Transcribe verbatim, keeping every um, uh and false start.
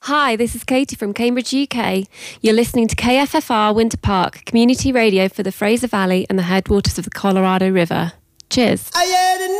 Hi, this is Katie from Cambridge, U K. You're listening to K F F R Winter Park, community radio for the Fraser Valley and the headwaters of the Colorado River. Cheers.